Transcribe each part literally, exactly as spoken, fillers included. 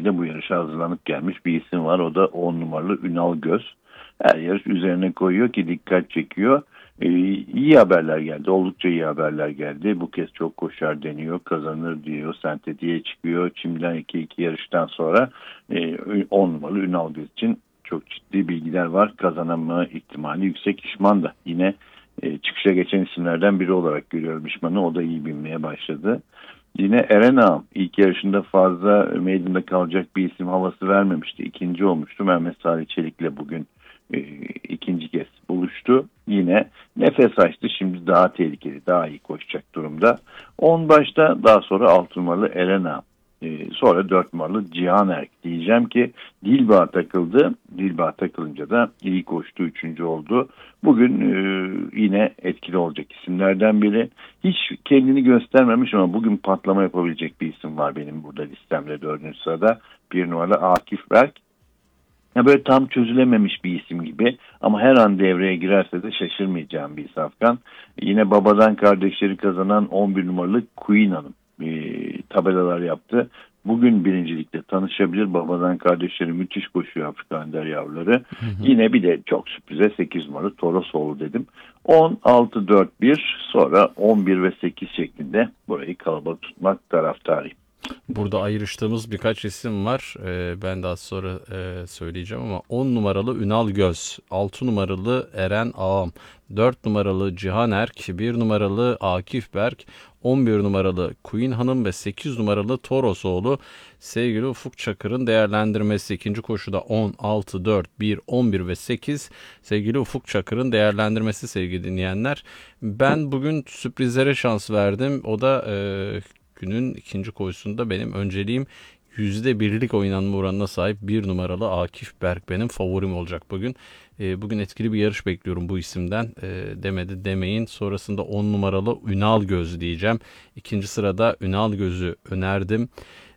şekilde bu yarışa hazırlanıp gelmiş bir isim var. O da on numaralı Ünal Göz. Her yarış üzerine koyuyor ki dikkat çekiyor. Ee, iyi haberler geldi. Oldukça iyi haberler geldi. Bu kez çok koşar deniyor. Kazanır diyor. Sentetiğe çıkıyor. Çim'den iki iki yarıştan sonra e, on numaralı Ünal Göz için çok ciddi bilgiler var. Kazanma ihtimali yüksek. İşman da yine e, çıkışa geçen isimlerden biri olarak görüyorum İşman'ı. O da iyi binmeye başladı. Yine Eren Ağam ilk yarışında fazla meydanda kalacak bir isim havası vermemişti. İkinci olmuştu. Mehmet Salih Çelik'le bugün e, ikinci kez buluştu. Yine nefes açtı. Şimdi daha tehlikeli, daha iyi koşacak durumda. on başta, daha sonra altı numaralı Eren Ağam. E, sonra dört numaralı Cihan Erk diyeceğim ki Dilbağ takıldı. Dilbağ takılınca da iyi koştu. Üçüncü oldu. Bugün e, yine etkili olacak isimlerden biri. Hiç kendini göstermemiş ama bugün patlama yapabilecek bir isim var benim burada listemde dördüncü sırada. Bir numaralı Akif Berk. Ya böyle tam çözülememiş bir isim gibi ama her an devreye girerse de şaşırmayacağım bir safkan. Yine babadan kardeşleri kazanan on bir numaralı Queen Hanım e, tabelalar yaptı. Bugün birincilikte tanışabilir. Babadan kardeşleri müthiş koşuyor, Afrika Ender yavruları. Hı hı. Yine bir de çok sürprize sekiz numaralı Torosoğlu dedim. on, altı, dört, bir, sonra on bir ve sekiz şeklinde burayı kalabalık tutmak taraftarıyım. Burada ayrıştığımız birkaç isim var. Ee, ben daha sonra e, söyleyeceğim ama on numaralı Ünal Göz, altı numaralı Eren Ağam, dört numaralı Cihan Erk, bir numaralı Akif Berk, on bir numaralı Queen Hanım ve sekiz numaralı Torosoğlu. Sevgili Ufuk Çakır'ın değerlendirmesi ikinci koşuda on, altı, dört, bir, on bir ve sekiz. Sevgili Ufuk Çakır'ın değerlendirmesi sevgili dinleyenler. Ben bugün sürprizlere şans verdim. O da e, günün ikinci koşusunda benim önceliğim yüzde birlik oynanma oranına sahip bir numaralı Akif Berk benim favorim olacak bugün. E, bugün etkili bir yarış bekliyorum bu isimden. E, demedi demeyin. Sonrasında on numaralı Ünal Göz diyeceğim. İkinci sırada Ünal Göz'ü önerdim.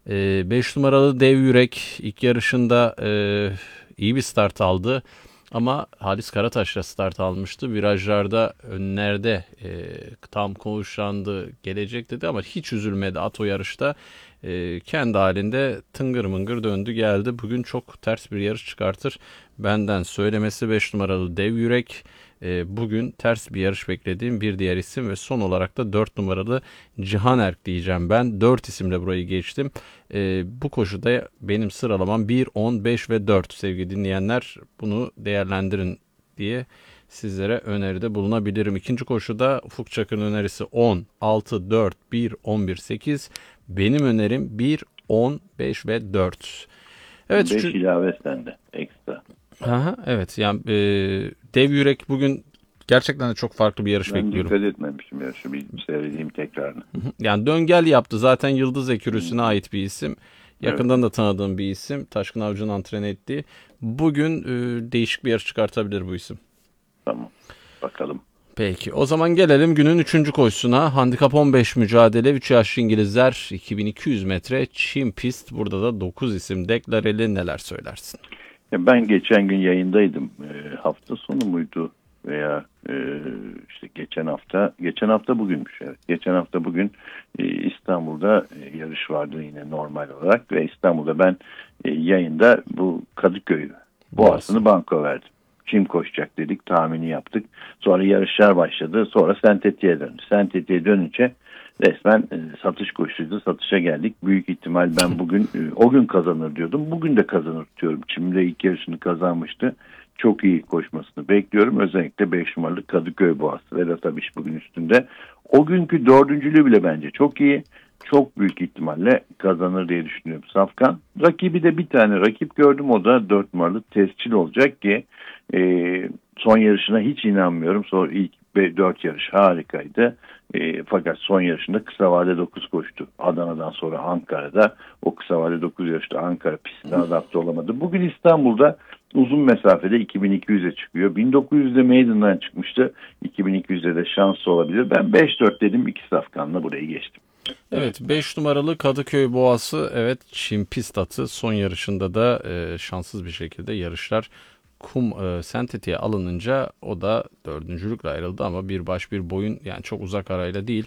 beş e, numaralı Dev Yürek ilk yarışında e, iyi bir start aldı. Ama Halis Karataş'la start almıştı. Virajlarda önlerde e, tam konuşlandı, gelecek dedi ama hiç üzülmedi at o yarışta. E, kendi halinde tıngır mıngır döndü geldi. Bugün çok ters bir yarış çıkartır. Benden söylemesi beş numaralı Dev Yürek. E, bugün ters bir yarış beklediğim bir diğer isim ve son olarak da dört numaralı Cihan Erk diyeceğim ben. dört isimle burayı geçtim. E, bu koşuda benim sıralamam bir, on, beş ve dört sevgili dinleyenler. Bunu değerlendirin diye sizlere öneride bulunabilirim. İkinci koşuda Ufuk Çakır'ın önerisi on, altı, dört, bir, on bir, sekiz. Benim önerim bir, on, beş ve dört. Evet, beş şu... ilave sende ekstra. Aha, evet yani e, Dev Yürek bugün gerçekten de çok farklı bir yarış ben bekliyorum. Ben dikkat etmemişim yarışı, bir seyredeyim tekrarını. Yani döngel yaptı zaten, Yıldız Ekürüsü'ne ait bir isim. Yakından evet. da tanıdığım bir isim. Taşkın Avcı'nın antren ettiği. Bugün e, değişik bir yarış çıkartabilir bu isim. Tamam, bakalım. Peki o zaman gelelim günün üçüncü koşusuna. Handikap on beş mücadele. üç yaşlı İngilizler iki bin iki yüz metre çim pist. Burada da dokuz isim deklareli, neler söylersin? Ya ben geçen gün yayındaydım. E, hafta sonu muydu veya e, işte geçen hafta geçen hafta bugünmüş. Evet. Geçen hafta bugün e, İstanbul'da e, yarış vardı yine normal olarak ve İstanbul'da ben e, yayında bu Kadıköy boğasını banko verdim. Kim koşacak dedik, tahmini yaptık. Sonra yarışlar başladı. Sonra sentetiğe döndü. Sentetiğe dönünce resmen e, satış koşusuydu. Satışa geldik. Büyük ihtimal ben bugün e, o gün kazanır diyordum. Bugün de kazanır diyorum. Çim'de ilk yarışını kazanmıştı. Çok iyi koşmasını bekliyorum. Özellikle beş numaralı Kadıköy boğası. Vedat Abiş bugün üstünde. O günkü dördüncülüğü bile bence çok iyi. Çok büyük ihtimalle kazanır diye düşünüyorum Safkan. Rakibi de bir tane rakip gördüm. O da dört numaralı Tescil olacak ki e, son yarışına hiç inanmıyorum. Sonra ilk dört yarış harikaydı. E, fakat son yarışında kısa vade dokuz koştu. Adana'dan sonra Ankara'da o kısa vade dokuz yarışta Ankara pistine adapte olamadı. Bugün İstanbul'da uzun mesafede iki bin iki yüze çıkıyor. bin dokuz yüzde meydandan çıkmıştı. iki bin iki yüzde de şanslı olabilir. Ben beş dört dedim, iki safkanla burayı geçtim. Evet, beş numaralı Kadıköy boğası, evet çim pist atı, son yarışında da e, şanssız bir şekilde yarışlar kum e, sentetiğe alınınca o da dördüncülükle ayrıldı ama bir baş bir boyun, yani çok uzak arayla değil,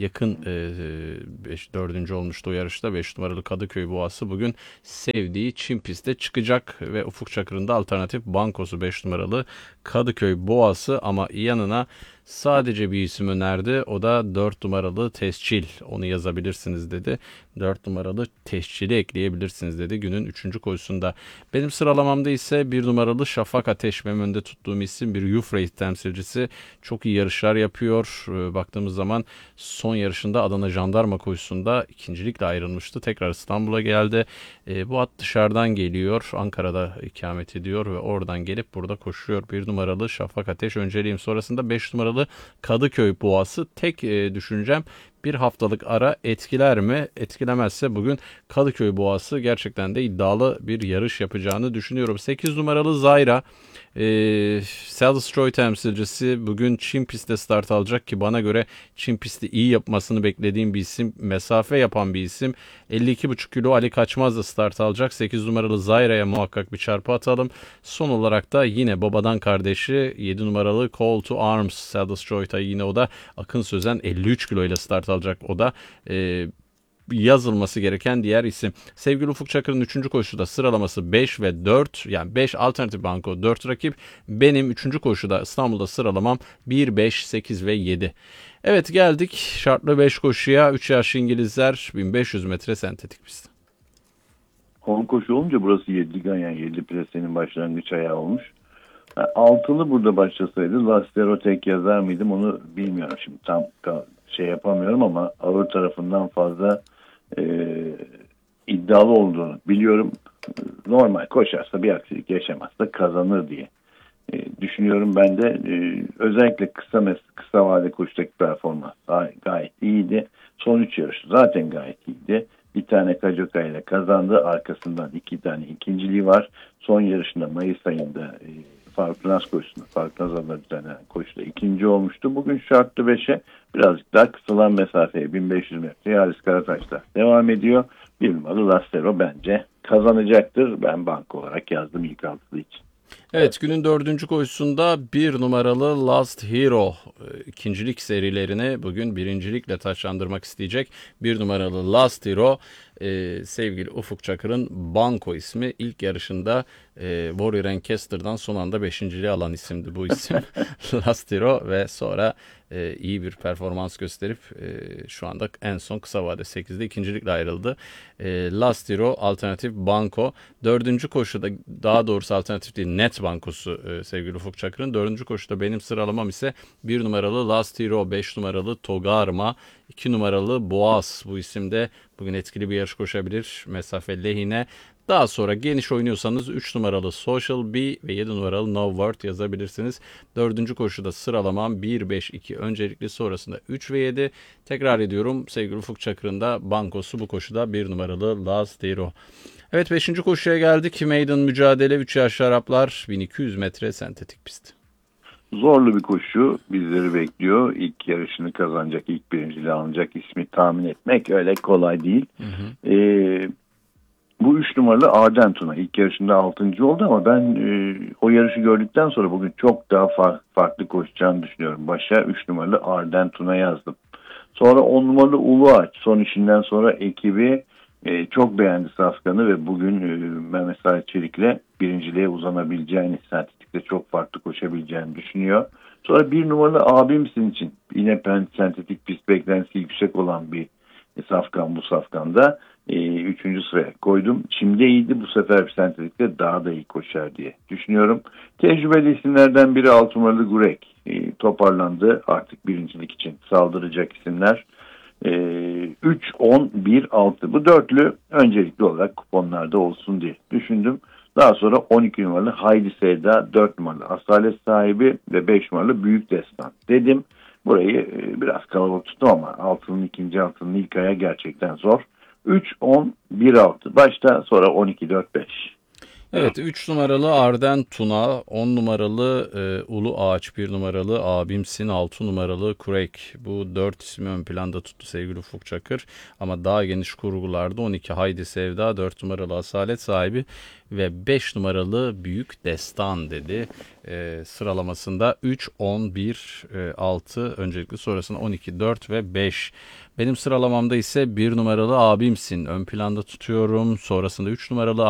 yakın e, beş, dördüncü olmuştu o yarışta. beş numaralı Kadıköy Boğası bugün sevdiği Çim pistte çıkacak ve Ufuk Çakır'ın da alternatif bankosu beş numaralı Kadıköy Boğası, ama yanına sadece bir isim önerdi. O da dört numaralı Tescil. Onu yazabilirsiniz dedi. dört numaralı Tescil'i ekleyebilirsiniz dedi günün üçüncü koşusunda. Benim sıralamamda ise bir numaralı Şafak Ateş, benim önünde tuttuğum isim, bir Youth Race temsilcisi. Çok iyi yarışlar yapıyor. Baktığımız zaman son yarışında Adana Jandarma koşusunda ikincilikle ayrılmıştı. Tekrar İstanbul'a geldi. E, bu at dışarıdan geliyor. Ankara'da ikamet ediyor ve oradan gelip burada koşuyor. Bir numaralı Şafak Ateş önceliğim. Sonrasında beş numaralı Kadıköy Boğası. Tek e, düşüncem, bir haftalık ara etkiler mi? Etkilemezse bugün Kadıköy Boğası gerçekten de iddialı bir yarış yapacağını düşünüyorum. sekiz numaralı Zayra, e, Salistroy temsilcisi, bugün Çim pistte start alacak ki bana göre Çim pisti iyi yapmasını beklediğim bir isim. Mesafe yapan bir isim. elli iki buçuk kilo Ali Kaçmaz da start alacak. sekiz numaralı Zayra'ya muhakkak bir çarpı atalım. Son olarak da yine babadan kardeşi yedi numaralı Call to Arms, Salistroy'da yine o da Akın Sözen elli üç kilo ile start alacak. O da e, yazılması gereken diğer isim. Sevgili Ufuk Çakır'ın üçüncü koşuda sıralaması beş ve dört, yani beş alternatif banko, dört rakip. Benim üçüncü koşuda İstanbul'da sıralamam bir, beş, sekiz ve yedi. Evet, geldik şartlı beş koşuya. üç yaş İngilizler, bin beş yüz metre sentetik pist. on koşu olunca burası yedi ganyan, yedi presenin başlangıç ayağı olmuş. Yani altılı burada başlasaydı Lastero tek yazar mıydım onu bilmiyorum. Şimdi tam şey yapamıyorum ama ağır tarafından fazla e, iddialı olduğunu biliyorum. Normal koşarsa, bir aksilik yaşamazsa kazanır diye e, düşünüyorum. Ben de e, özellikle kısa mes kısa vade koşudaki performans gayet iyiydi. Son üç yarışı zaten gayet iyiydi. Bir tane Kacoka ile kazandı. Arkasından iki tane ikinciliği var. Son yarışında Mayıs ayında e, Faruk Naz koşusunda, Faruk Naz adına düzenlenen koşuda ikinci olmuştu. Bugün şartlı beşe birazcık daha kısalan mesafeye bin beş yüz metre Halis Karataş'ta devam ediyor. Bir numaralı Lastero bence kazanacaktır. Ben bank olarak yazdım ilk altılı için. Evet, günün dördüncü koşusunda bir numaralı Last Hero ikincilik serilerini bugün birincilikle taçlandırmak isteyecek. Bir numaralı Last Hero e, sevgili Ufuk Çakır'ın banko ismi. İlk yarışında e, Warrior Lancaster'dan son anda beşinciliği alan isimdi bu isim. Last Hero ve sonra e, iyi bir performans gösterip e, şu anda en son kısa vade sekizde ikincilikle ayrıldı. E, Last Hero alternatif banko. Dördüncü koşuda, daha doğrusu alternatif değil, net bankosu e, sevgili Ufuk Çakır'ın. Dördüncü koşuda benim sıralamam ise bir numaralı Last Hero, beş numaralı Togarma, iki numaralı Boğaz. Bu isimde bugün etkili bir yarış koşabilir. Mesafe lehine. Daha sonra geniş oynuyorsanız üç numaralı Social B ve yedi numaralı No Word yazabilirsiniz. dördüncü koşuda sıralamam bir, beş, iki öncelikli, sonrasında üç ve yedi. Tekrar ediyorum, sevgili Ufuk Çakır'ın da bankosu bu koşuda bir numaralı Last Hero. Evet, beşinci koşuya geldik. Maiden mücadele, üç yaşlı Araplar, bin iki yüz metre sentetik pist. Zorlu bir koşu bizleri bekliyor. İlk yarışını kazanacak, ilk birinciliği alacak ismi tahmin etmek öyle kolay değil. Hı hı. Ee, bu üç numaralı Ardentuna ilk yarışında altıncı oldu ama ben e, o yarışı gördükten sonra bugün çok daha far, farklı koşacağını düşünüyorum. Başa üç numaralı Ardentuna yazdım. Sonra on numaralı Uluağaç son işinden sonra ekibi e, çok beğendi Safkan'ı ve bugün e, Mehmet Salih Çelik'le birinciliğe uzanabileceğini, sentetikte çok farklı koşabileceğini düşünüyor. Sonra bir numaralı Abimsin için yine pen sentetik pist beklentisi yüksek olan bir e, Safkan, bu Safkan'da e, üçüncü sıraya koydum. Şimdi iyiydi, bu sefer sentetikte daha da iyi koşar diye düşünüyorum. Tecrübeli isimlerden biri altı numaralı Gurek. E, toparlandı, artık birincilik için saldıracak isimler. üç, on, bir, altı bu dörtlü öncelikli olarak kuponlarda olsun diye düşündüm. Daha sonra on iki numaralı Haydi Sevda, dört numaralı Asalet Sahibi ve beş numaralı Büyük Destan dedim. Burayı biraz kalabalık tuttum ama altının ikinci, altının ilk aya gerçekten zor. üç, on, bir, altı başta, sonra on iki, dört, beş. Evet, üç numaralı Arden Tuna, on numaralı e, Ulu Ağaç, bir numaralı Abimsin, altı numaralı Kurek. Bu dört ismi ön planda tuttu sevgili Ufuk Çakır. Ama daha geniş kurgularda on iki Haydi Sevda, dört numaralı Asalet Sahibi ve beş numaralı Büyük Destan dedi. E, sıralamasında üç, on, bir, e, altı öncelikli, sonrasında on iki, dört ve beş. Benim sıralamamda ise bir numaralı Abimsin ön planda tutuyorum. Sonrasında üç numaralı